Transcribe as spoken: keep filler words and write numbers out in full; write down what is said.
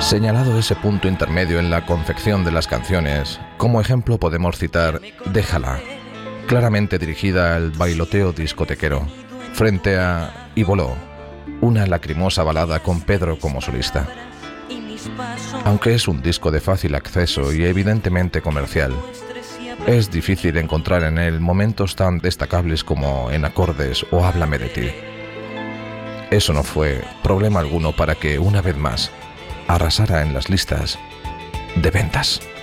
Señalado ese punto intermedio en la confección de las canciones, como ejemplo podemos citar Déjala, claramente dirigida al bailoteo discotequero, frente a Y voló, una lacrimosa balada con Pedro como solista. Aunque es un disco de fácil acceso y evidentemente comercial, es difícil encontrar en él momentos tan destacables como En acordes o Háblame de ti. Eso no fue problema alguno para que, una vez más, arrasara en las listas de ventas.